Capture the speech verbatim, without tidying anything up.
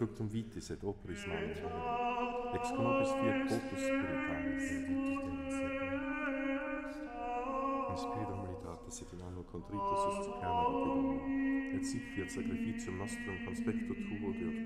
fructum vitis et operis manu, ex conobis fiat opus spiritualis, in spiritu humilitatis et in animo contrito suscipiamo te Dominum, et sic fiat sacrificium nostrum conspecto tuo, Deus